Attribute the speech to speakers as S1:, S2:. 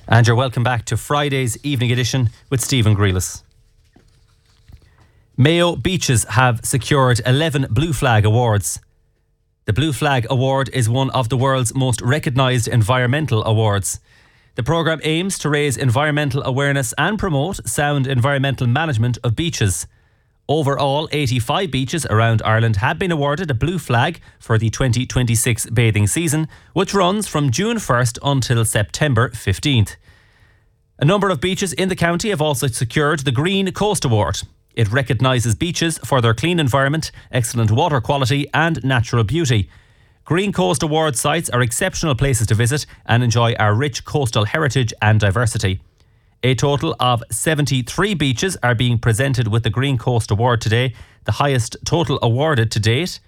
S1: And you're welcome back to Friday's evening edition with Stephen Grealis. Mayo beaches have secured 11 Blue Flag awards. The Blue Flag Award is one of the world's most recognised environmental awards. The programme aims to raise environmental awareness and promote sound environmental management of beaches. Overall, 85 beaches around Ireland have been awarded a Blue Flag for the 2026 bathing season, which runs from June 1st until September 15th. A number of beaches in the county have also secured the Green Coast Award. It recognises beaches for their clean environment, excellent water quality and natural beauty. Green Coast Award sites are exceptional places to visit and enjoy our rich coastal heritage and diversity. A total of 73 beaches are being presented with the Green Coast Award today, the highest total awarded to date.